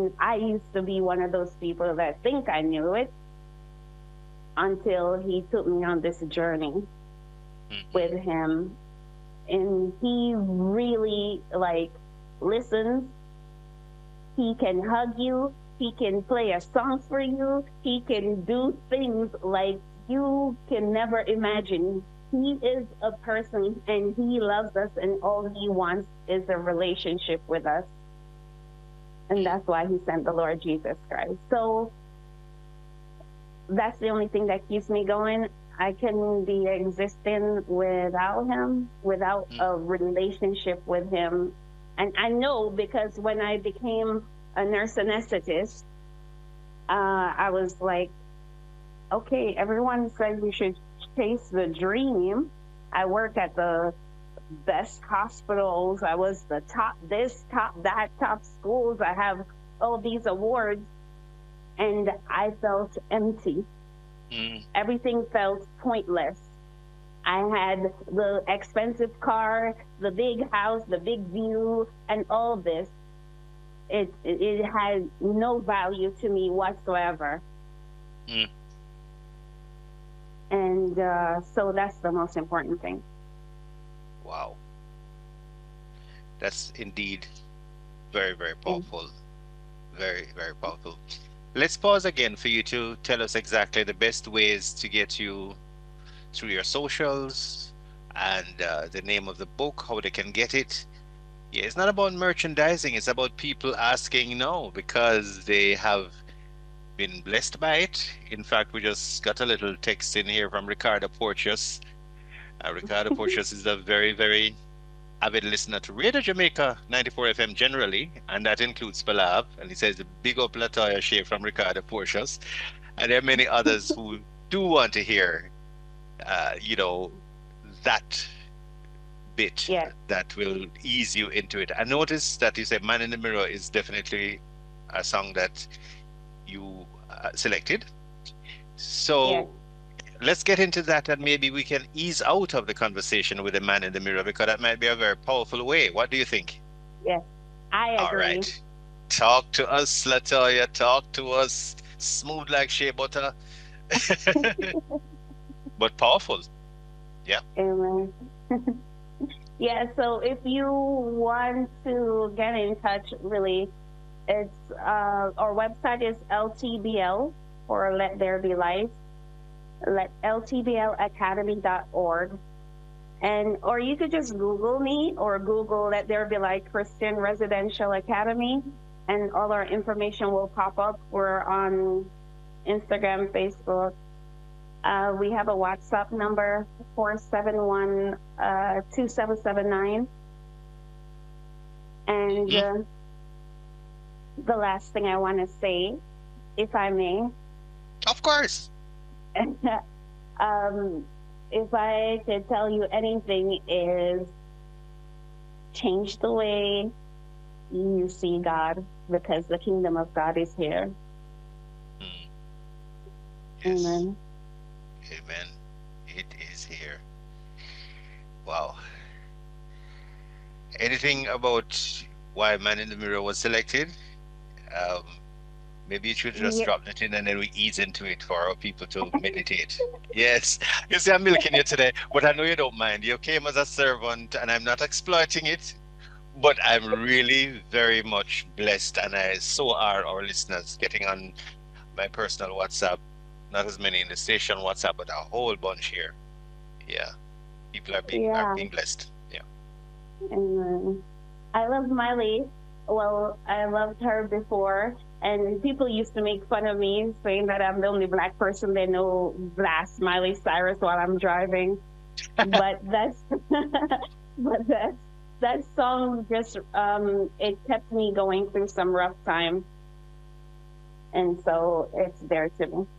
And I used to be one of those people that think I knew it until he took me on this journey with Mm-hmm. him. And he really like listens. He can hug you. He can play a song for you. He can do things like you can never imagine. He is a person and he loves us, and all he wants is a relationship with us. And that's why he sent the Lord Jesus Christ. So that's the only thing that keeps me going. I couldn't be existing without him, without a relationship with him. And I know because when I became a nurse anesthetist, I was like, okay, everyone said we should chase the dream. I worked at the best hospitals. I was the top this, top that, top schools. I have all these awards, and I felt empty. Mm-hmm. Everything felt pointless. I had the expensive car, the big house, the big view, and all this. It had no value to me whatsoever. Mm. And so that's the most important thing. Wow, that's indeed very, very And powerful. Very, very powerful. Let's pause again for you to tell us exactly the best ways to get you through your socials and the name of the book, how they can get it. Yeah, it's not about merchandising, it's about people asking no because they have been blessed by it. In fact, we just got a little text in here from Ricardo Porteous. Ricardo Porteous is a very, very avid listener to Radio Jamaica 94 FM generally, and that includes Palav. And he says, big up Latoya Shea from Ricardo Porteous. And there are many others who do want to hear, you know, that bit yeah, that will ease you into it. I noticed that you said Man in the Mirror is definitely a song that you selected. yeah, So let's get into that and maybe we can ease out of the conversation with the Man in the Mirror because that might be a very powerful way. What do you think? yeah. I All agree. right. Talk to us, Latoya. Talk to us. Smooth like shea butter, but powerful. Yeah. Amen. Yeah, so if you want to get in touch, really, it's our website is LTBL, or Let There Be Life, let ltblacademy.org. And or you could just Google me or Google Let There Be Life Christian Residential Academy, and all our information will pop up. We're on Instagram, Facebook. We have a WhatsApp number 471 2779. And Mhm. the last thing I want to say, if I may, Of course. um, if I could tell you anything, is change the way you see God, because the kingdom of God is here. Mm, yes. Amen. Amen. It is here. Wow. Anything about why Man in the Mirror was selected? Um, Maybe you should just Yeah. drop that in and then we ease into it for our people to meditate. Yes. You see, I'm milking you today, but I know you don't mind. You came as a servant and I'm not exploiting it, but I'm really very much blessed. And so are our listeners getting on my personal WhatsApp. Not as many in the station WhatsApp, but a whole bunch here. Yeah. People are Yeah. being blessed. Yeah. Amen. I love Miley. Well, I loved her before, and people used to make fun of me, saying that I'm the only black person they know blast Miley Cyrus while I'm driving. But that's but that song just it kept me going through some rough time, and so it's there to me.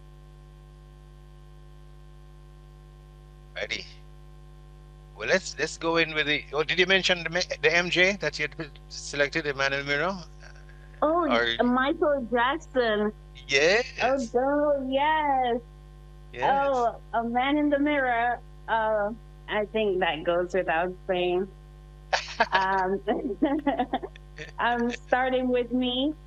Ready. Well, let's go in with the. Oh, did you mention the MJ that you had selected, Emmanuel Miro? Oh, Or Michael Jackson. Oh, yes, girl, yes. yes. Oh, A Man in the Mirror. Uh, I think that goes without saying. Um, I'm starting with me.